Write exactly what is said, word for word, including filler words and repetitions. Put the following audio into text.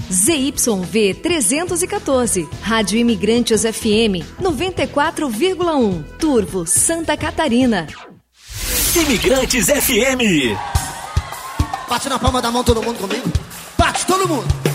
Z Y V trezentos e quatorze, Rádio Imigrantes F M noventa e quatro vírgula um, Turvo, Santa Catarina. Imigrantes F M. Bate na palma da mão todo mundo comigo. Bate todo mundo.